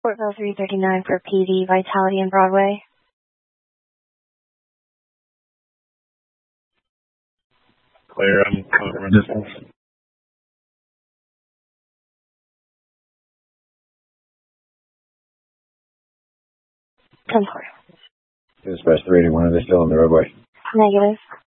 Portville 339 for PD, Vitality and Broadway. Clear, I'm coming from a distance. Concord. Dispatch 381, are they still on the roadway? Negative.